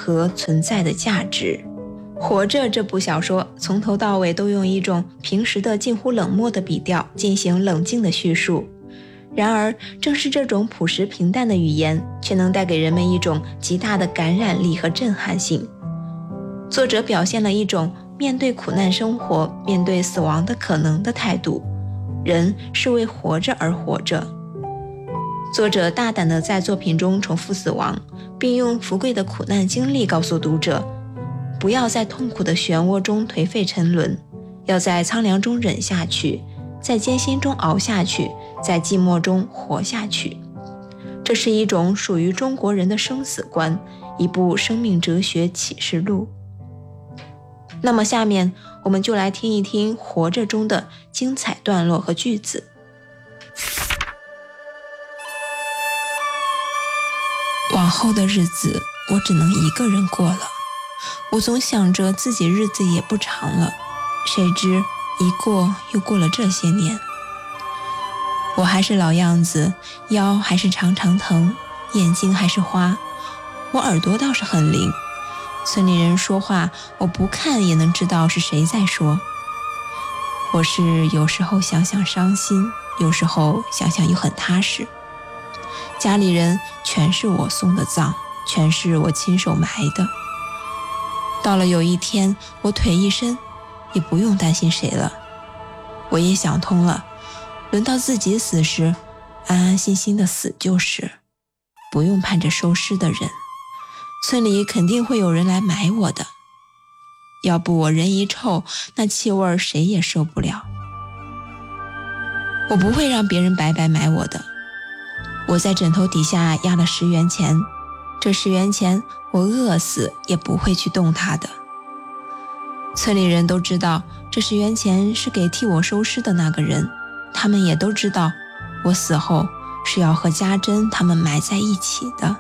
和存在的价值。活着这部小说从头到尾都用一种平时的近乎冷漠的笔调进行冷静的叙述，然而正是这种朴实平淡的语言，却能带给人们一种极大的感染力和震撼性。作者表现了一种面对苦难生活、面对死亡的可能的态度，人是为活着而活着。作者大胆地在作品中重复死亡，并用福贵的苦难经历告诉读者，不要在痛苦的漩涡中颓废沉沦，要在苍凉中忍下去，在艰辛中熬下去，在寂寞中活下去。这是一种属于中国人的生死观，一部生命哲学启示录。那么下面我们就来听一听《活着》中的精彩段落和句子。往后的日子，我只能一个人过了。我总想着自己日子也不长了，谁知一过又过了这些年。我还是老样子，腰还是常常疼，眼睛还是花，我耳朵倒是很灵。村里人说话，我不看也能知道是谁在说。我是有时候想想伤心，有时候想想又很踏实。家里人全是我送的葬，全是我亲手埋的。到了有一天我腿一伸，也不用担心谁了。我也想通了，轮到自己死时，安安心心的死就是，不用盼着收尸的人。村里肯定会有人来埋我的，要不我人一臭，那气味谁也受不了。我不会让别人白白埋我的。我在枕头底下压了10元钱，这10元钱我饿死也不会去动它的。村里人都知道这10元钱是给替我收尸的那个人，他们也都知道我死后是要和家珍他们埋在一起的。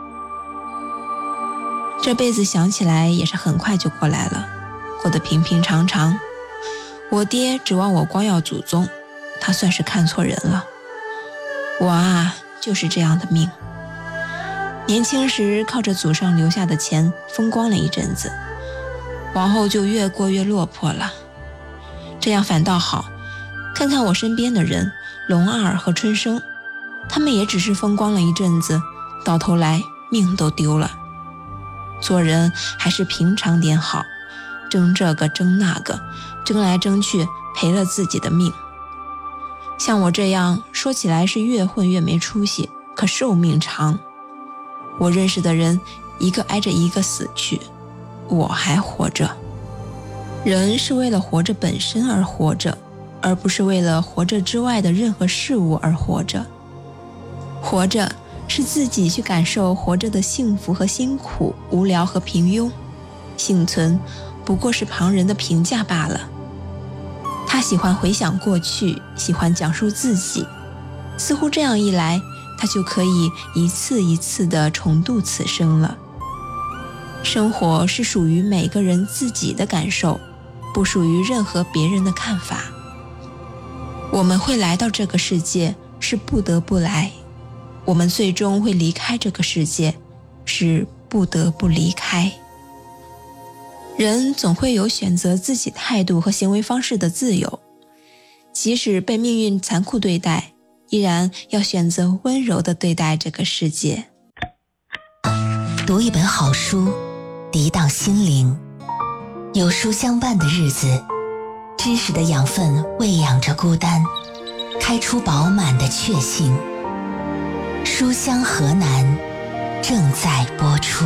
这辈子想起来也是很快就过来了，过得平平常常。我爹指望我光耀祖宗，他算是看错人了。我啊，就是这样的命。年轻时靠着祖上留下的钱风光了一阵子，往后就越过越落魄了。这样反倒好，看看我身边的人，龙二和春生，他们也只是风光了一阵子，到头来命都丢了。做人还是平常点好，争这个争那个，争来争去赔了自己的命。像我这样说起来是越混越没出息，可寿命长。我认识的人一个挨着一个死去，我还活着。人是为了活着本身而活着，而不是为了活着之外的任何事物而活着。活着是自己去感受活着的幸福和辛苦，无聊和平庸。幸存不过是旁人的评价罢了。他喜欢回想过去，喜欢讲述自己，似乎这样一来，他就可以一次一次地重度此生了。生活是属于每个人自己的感受，不属于任何别人的看法。我们会来到这个世界，是不得不来；我们最终会离开这个世界，是不得不离开。人总会有选择自己态度和行为方式的自由，即使被命运残酷对待，依然要选择温柔地对待这个世界。 读一本好书，涤荡心灵。有书相伴的日子，知识的养分喂养着孤单，开出饱满的确信。书香河南正在播出。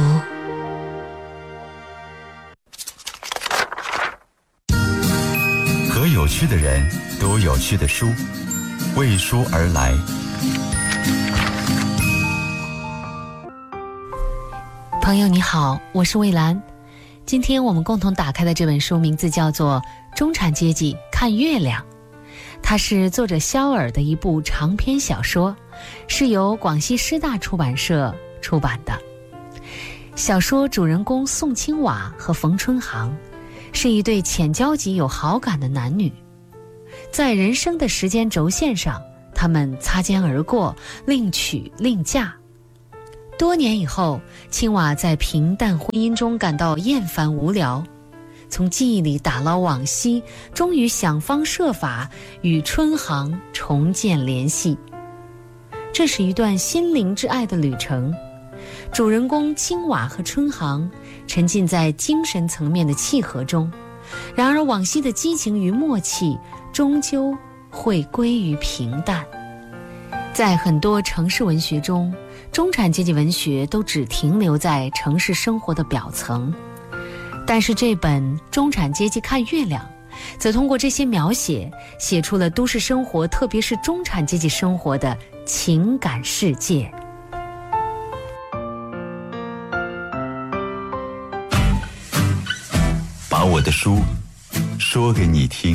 和有趣的人读有趣的书，为书而来。 朋友你好，我是蔚兰。今天我们共同打开的这本书名字叫做《中产阶级看月亮》，它是作者肖尔的一部长篇小说，是由广西师大出版社出版的。小说主人公宋清瓦和冯春航是一对浅交集有好感的男女，在人生的时间轴线上，他们擦肩而过，另娶另嫁。 多年以后，青瓦在平淡婚姻中感到厌烦无聊，从记忆里打捞往昔，终于想方设法与春航重建联系。这是一段心灵之爱的旅程，主人公青瓦和春航沉浸在精神层面的契合中，然而往昔的激情与默契终究会归于平淡。在很多城市文学中，中产阶级文学都只停留在城市生活的表层，但是这本《中产阶级看月亮》则通过这些描写，写出了都市生活，特别是中产阶级生活的情感世界。 把我的书说给你听。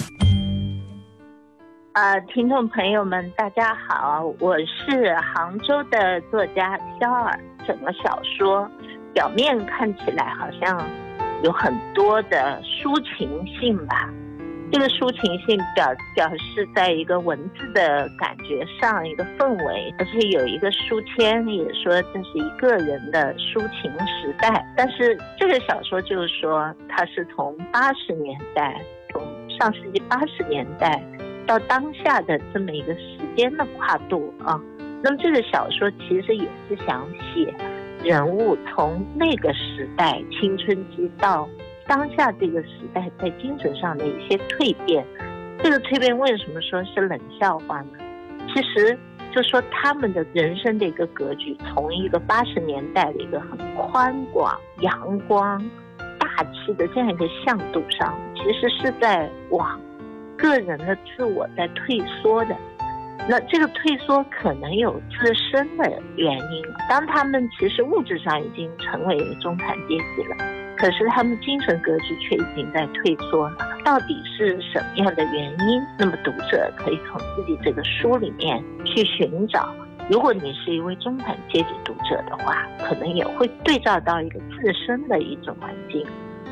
听众朋友们大家好，我是杭州的作家肖尔。整个小说表面看起来好像有很多的抒情性吧，这个抒情性表示在一个文字的感觉上，一个氛围，而且有一个书签也说这是一个人的抒情时代。但是这个小说就是说它是从80年代，从上世纪80年代到当下的这么一个时间的跨度啊。那么这个小说其实也是想写人物从那个时代青春期到当下这个时代在精神上的一些蜕变。这个蜕变为什么说是冷笑话呢？其实就说他们的人生的一个格局，从一个80年代的一个很宽广阳光大气的这样一个向度上，其实是在往个人的自我在退缩的。那这个退缩可能有自身的原因，当他们其实物质上已经成为一个中产阶级了，可是他们精神格局却已经在退缩了。到底是什么样的原因？那么读者可以从自己这个书里面去寻找。如果你是一位中产阶级读者的话，可能也会对照到一个自身的一种环境。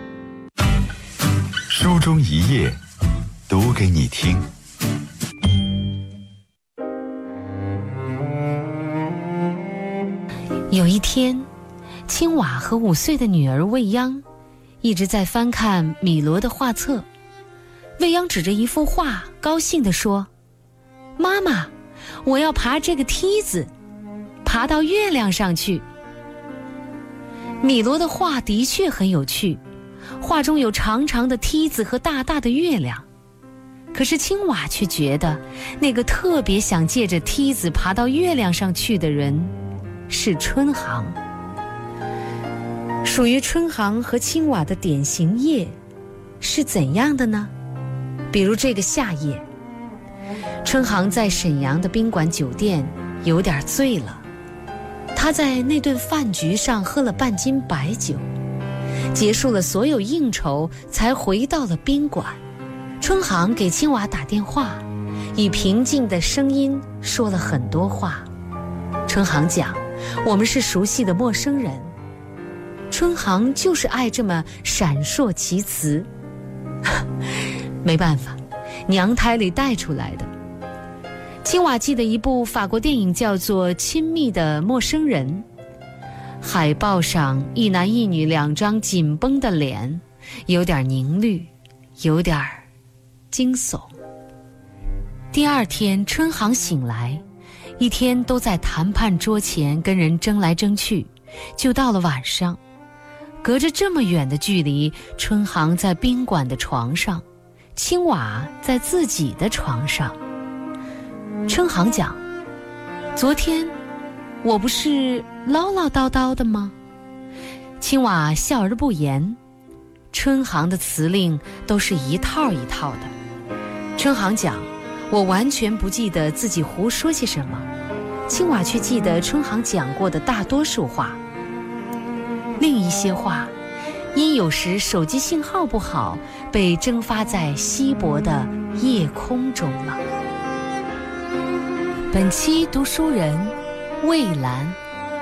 书中一页，读给你听。 有一天，青瓦和5岁的女儿未央一直在翻看米罗的画册。未央指着一幅画高兴地说：妈妈，我要爬这个梯子，爬到月亮上去。米罗的画的确很有趣，画中有长长的梯子和大大的月亮，可是青瓦却觉得那个特别想借着梯子爬到月亮上去的人是春航。属于春航和青瓦的典型夜是怎样的呢？比如这个夏夜，春航在沈阳的宾馆酒店有点醉了，他在那顿饭局上喝了半斤白酒，结束了所有应酬才回到了宾馆。春航给青瓦打电话，以平静的声音说了很多话。春航讲，我们是熟悉的陌生人。春航就是爱这么闪烁其词没办法，娘胎里带出来的。青瓦记得一部法国电影叫做《亲密的陌生人》，海报上一男一女2张紧绷的脸，有点凝虑，有点惊悚。第二天春航醒来，一天都在谈判桌前跟人争来争去，就到了晚上，隔着这么远的距离，春航在宾馆的床上，青瓦在自己的床上。春航讲，昨天我不是唠唠叨叨的吗？青瓦笑而不言。春航的辞令都是一套一套的。春航讲，我完全不记得自己胡说些什么，青瓦却记得春航讲过的大多数话。另一些话因有时手机信号不好，被蒸发在稀薄的夜空中了。本期读书人魏兰。